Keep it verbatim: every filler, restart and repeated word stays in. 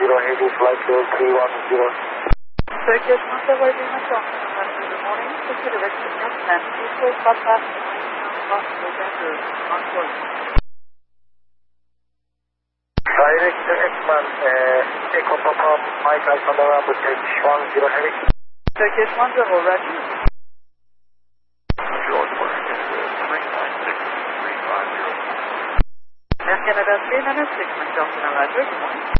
Heavy Flight Level three one zero. Turkish one seven Lima Johnson, good morning. Consider registered Captain. Equal Papa, November, Concord. Direct X-Man, uh, Echo Papa, Mike Alpha November, Turkish one zero Heavy. Turkish one zero, Roger. George Washington, three nine six three five zero. Canada three nine six, Johnson, Roger, good morning.